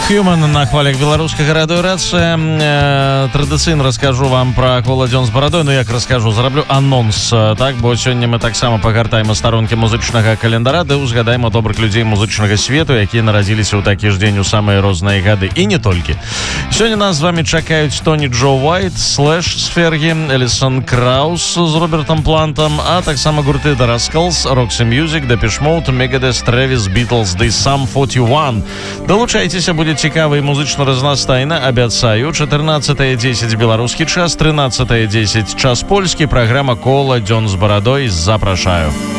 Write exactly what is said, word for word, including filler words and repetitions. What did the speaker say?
Human на хвалях беларускага радыё рацыя. Э, традыцыйна раскажу вам пра кола дзён з барадой. Ну як раскажу, зараблю анонс, так, бо сёння мы таксама пагартаем старонкі музычнага календара, ды узгадаем добрых людзей музычнага свету, якія нарадзіліся ў такі ж дзень у самыя розныя гады, і не толькі. Сёння нас з вами чакаюць Тоні Джо Уайт, Слэш з Фергі, Элісон Краус з Робертом Плантам, а таксама гурты The Rascals, Roxy Music, Depeche Mode, Megadeth, Travis, Beatles, ды Sum сорок один. Долучайцеся, будзе цікава і музычна разнастайна, абяцаю. чатырнаццатае дзесяць беларускі час, трынаццатае дзесяць час польскі, праграма «Кола дзён з барадой». Запрашаю.